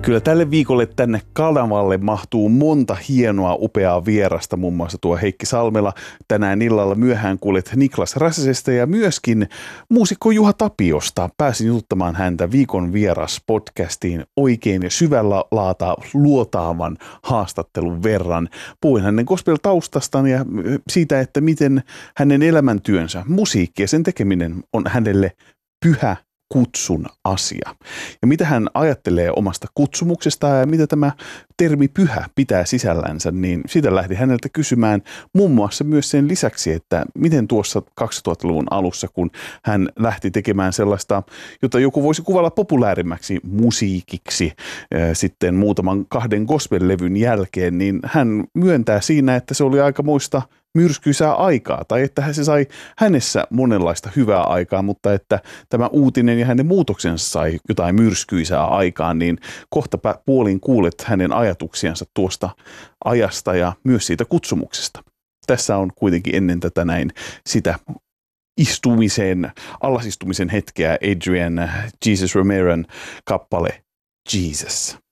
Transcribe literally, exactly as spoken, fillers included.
Kyllä tälle viikolle tänne kanavalle mahtuu monta hienoa, upeaa vierasta, muun muassa tuo Heikki Salmela. Tänään illalla myöhään kuulet Niklas Räsäsestä ja myöskin muusikko Juha Tapiosta. Pääsin jututtamaan häntä viikon vieras podcastiin oikein syvällä laata luotaavan haastattelun verran. Puhuin hänen gospel-taustastaan ja siitä, että miten hänen elämäntyönsä, musiikki ja sen tekeminen on hänelle pyhä kutsun asia. Ja mitä hän ajattelee omasta kutsumuksestaan ja mitä tämä termi pyhä pitää sisällänsä, niin sitä lähdin häneltä kysymään muun muassa myös sen lisäksi, että miten tuossa kaksituhattaluvun alussa, kun hän lähti tekemään sellaista, jota joku voisi kuvailla populäärimmäksi musiikiksi sitten muutaman kahden gospel-levyn jälkeen, niin hän myöntää siinä, että se oli aikamoista myrskyisää aikaa, tai että se sai hänessä monenlaista hyvää aikaa, mutta että tämä uutinen ja hänen muutoksensa sai jotain myrskyisää aikaa, niin kohta puolin kuulet hänen ajatuksiansa tuosta ajasta ja myös siitä kutsumuksesta. Tässä on kuitenkin ennen tätä näin sitä istumisen, allasistumisen hetkeä Adrian Jesus Romeron kappale Jesus.